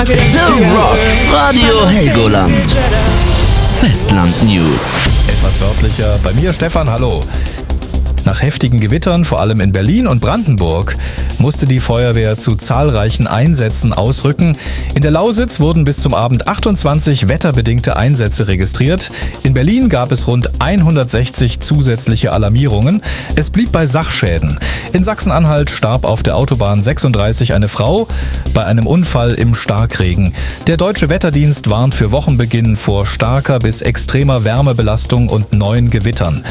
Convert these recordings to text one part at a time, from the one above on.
The Rock, Radio Helgoland. Festland News. Etwas wörtlicher bei mir, Stefan, hallo. Nach heftigen Gewittern, vor allem in Berlin und Brandenburg, musste die Feuerwehr zu zahlreichen Einsätzen ausrücken. In der Lausitz wurden bis zum Abend 28 wetterbedingte Einsätze registriert. In Berlin gab es rund 160 zusätzliche Alarmierungen. Es blieb bei Sachschäden. In Sachsen-Anhalt starb auf der Autobahn 36 eine Frau bei einem Unfall im Starkregen. Der Deutsche Wetterdienst warnt für Wochenbeginn vor starker bis extremer Wärmebelastung und neuen Gewittern.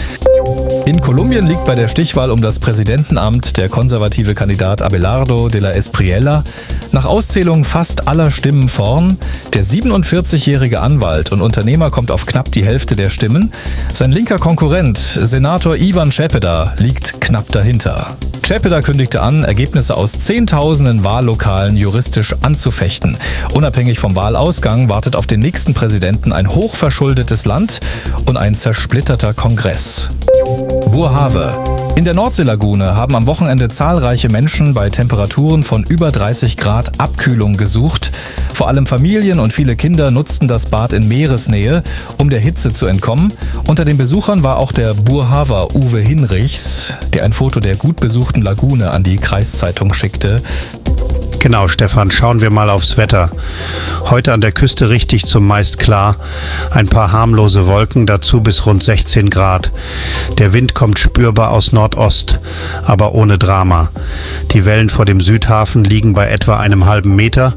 In Kolumbien liegt bei der Stichwahl um das Präsidentenamt der konservative Kandidat Abelardo de la Espriella nach Auszählung fast aller Stimmen vorn. Der 47-jährige Anwalt und Unternehmer kommt auf knapp die Hälfte der Stimmen. Sein linker Konkurrent, Senator Ivan Cepeda, liegt knapp dahinter. Cepeda kündigte an, Ergebnisse aus Zehntausenden Wahllokalen juristisch anzufechten. Unabhängig vom Wahlausgang wartet auf den nächsten Präsidenten ein hochverschuldetes Land und ein zersplitterter Kongress. Boerhaave. In der Nordseelagune haben am Wochenende zahlreiche Menschen bei Temperaturen von über 30 Grad Abkühlung gesucht. Vor allem Familien und viele Kinder nutzten das Bad in Meeresnähe, um der Hitze zu entkommen. Unter den Besuchern war auch der Boerhaaver Uwe Hinrichs, der ein Foto der gut besuchten Lagune an die Kreiszeitung schickte. Genau, Stefan, schauen wir mal aufs Wetter. Heute an der Küste richtig zumeist klar. Ein paar harmlose Wolken, dazu bis rund 16 Grad. Der Wind kommt spürbar aus Nordost, aber ohne Drama. Die Wellen vor dem Südhafen liegen bei etwa einem halben Meter,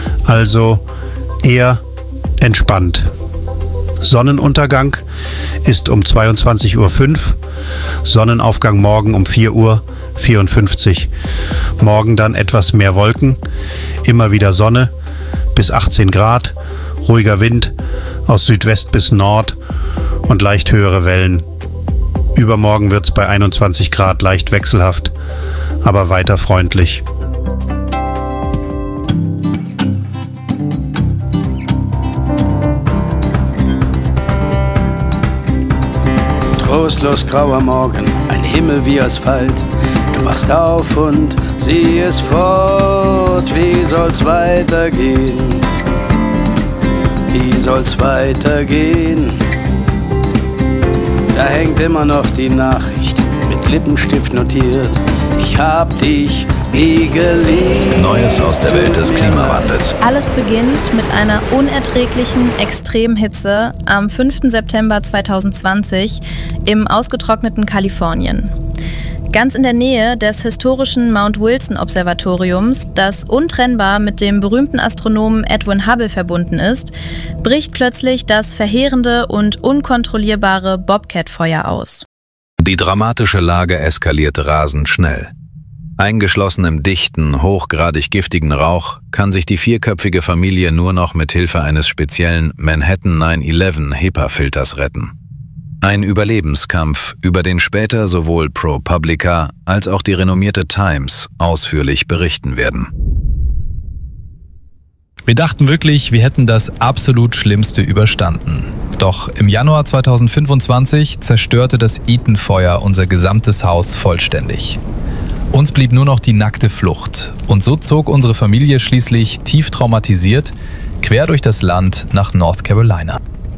also eher entspannt. Sonnenuntergang ist um 22:05 Uhr, Sonnenaufgang morgen um 4:54 Uhr. Morgen dann etwas mehr Wolken, immer wieder Sonne, bis 18 Grad, ruhiger Wind aus Südwest bis Nord und leicht höhere Wellen. Übermorgen wird es bei 21 Grad leicht wechselhaft, aber weiter freundlich. Trostlos grauer Morgen, ein Himmel wie Asphalt. Du wachst auf und siehst fort, wie soll's weitergehen? Wie soll's weitergehen? Da hängt immer noch die Nachricht, mit Lippenstift notiert. Ich hab dich nie geliebt. Neues aus der Welt des Klimawandels. Alles beginnt mit einer unerträglichen Extremhitze am 5. September 2020 im ausgetrockneten Kalifornien. Ganz in der Nähe des historischen Mount Wilson Observatoriums, das untrennbar mit dem berühmten Astronomen Edwin Hubble verbunden ist, bricht plötzlich das verheerende und unkontrollierbare Bobcat-Feuer aus. Die dramatische Lage eskaliert rasend schnell. Eingeschlossen im dichten, hochgradig giftigen Rauch kann sich die vierköpfige Familie nur noch mit Hilfe eines speziellen Manhattan 911 HEPA-Filters retten. Ein Überlebenskampf, über den später sowohl ProPublica als auch die renommierte Times ausführlich berichten werden. Wir dachten wirklich, wir hätten das absolut Schlimmste überstanden. Doch im Januar 2025 zerstörte das Eaton-Feuer unser gesamtes Haus vollständig. Uns blieb nur noch die nackte Flucht und so zog unsere Familie schließlich tief traumatisiert quer durch das Land nach North Carolina.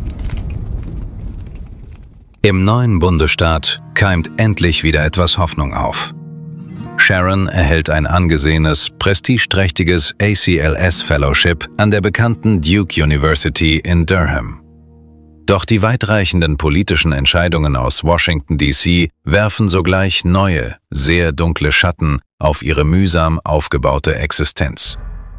Im neuen Bundesstaat keimt endlich wieder etwas Hoffnung auf. Sharon erhält ein angesehenes, prestigeträchtiges ACLS-Fellowship an der bekannten Duke University in Durham. Doch die weitreichenden politischen Entscheidungen aus Washington, D.C. werfen sogleich neue, sehr dunkle Schatten auf ihre mühsam aufgebaute Existenz.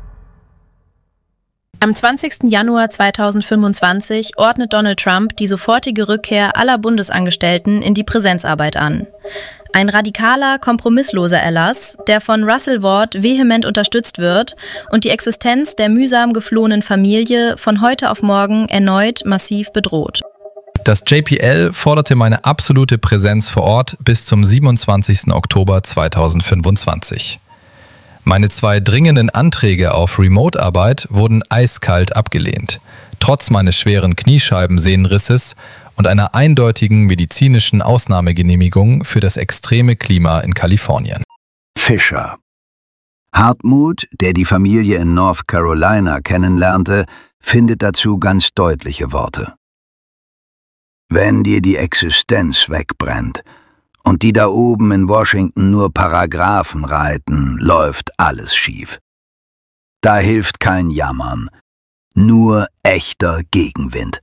Am 20. Januar 2025 ordnet Donald Trump die sofortige Rückkehr aller Bundesangestellten in die Präsenzarbeit an. Ein radikaler, kompromissloser Erlass, der von Russell Ward vehement unterstützt wird und die Existenz der mühsam geflohenen Familie von heute auf morgen erneut massiv bedroht. Das JPL forderte meine absolute Präsenz vor Ort bis zum 27. Oktober 2025. Meine 2 dringenden Anträge auf Remote-Arbeit wurden eiskalt abgelehnt, trotz meines schweren Kniescheibensehnenrisses und einer eindeutigen medizinischen Ausnahmegenehmigung für das extreme Klima in Kalifornien. Fischer. Hartmut, der die Familie in North Carolina kennenlernte, findet dazu ganz deutliche Worte. Wenn dir die Existenz wegbrennt und die da oben in Washington nur Paragraphen reiten, läuft alles schief. Da hilft kein Jammern, nur echter Gegenwind.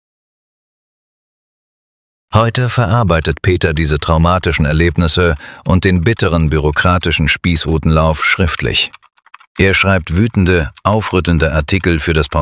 Heute verarbeitet Peter diese traumatischen Erlebnisse und den bitteren bürokratischen Spießrutenlauf schriftlich. Er schreibt wütende, aufrüttelnde Artikel für das